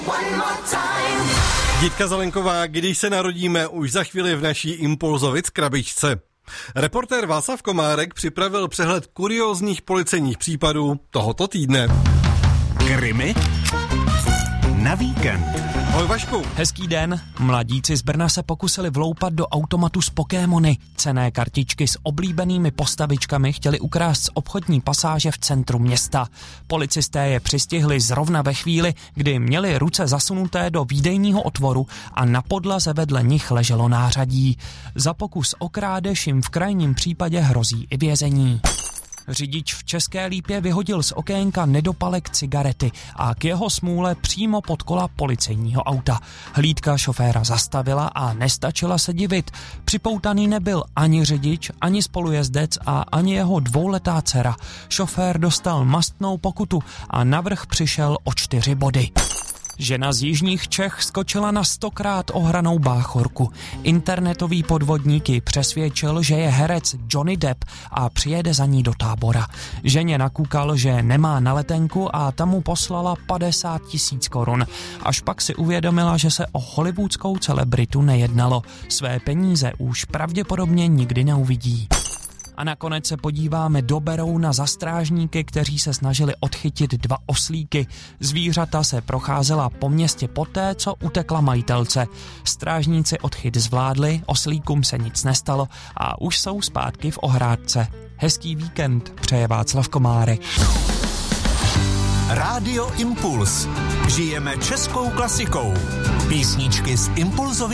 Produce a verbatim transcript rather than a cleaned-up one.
Jitka Zelenková, když se narodíme, už za chvíli v naší Impulzovic krabičce. Reportér Václav Komárek připravil přehled kuriózních policejních případů tohoto týdne. Krimi na víkend. Ahoj Vašku. Hezký den. Mladíci z Brna se pokusili vloupat do automatu s Pokémony. Cenné kartičky s oblíbenými postavičkami chtěli ukrást z obchodní pasáže v centru města. Policisté je přistihli zrovna ve chvíli, kdy měli ruce zasunuté do výdejního otvoru a na podlaze vedle nich leželo nářadí. Za pokus o krádež jim v krajním případě hrozí i vězení. Řidič v České Lípě vyhodil z okénka nedopalek cigarety a k jeho smůle přímo pod kola policejního auta. Hlídka šoféra zastavila a nestačila se divit. Připoutaný nebyl ani řidič, ani spolujezdec a ani jeho dvouletá dcera. Šofér dostal mastnou pokutu a navrch přišel o čtyři body. Žena z jižních Čech skočila na stokrát ohranou báchorku. Internetový podvodník ji přesvědčil, že je herec Johnny Depp a přijede za ní do Tábora. Ženě nakukal, že nemá na letenku a ta mu poslala padesát tisíc korun. Až pak si uvědomila, že se o hollywoodskou celebritu nejednalo. Své peníze už pravděpodobně nikdy neuvidí. A nakonec se podíváme do Berouna za strážníky, kteří se snažili odchytit dva oslíky. Zvířata se procházela po městě poté, co utekla majitelce. Strážníci odchyt zvládli, oslíkům se nic nestalo a už jsou zpátky v ohrádce. Hezký víkend přeje Václav Komárek. Rádio Impuls. Žijeme českou klasikou. Písničky z Impulzovy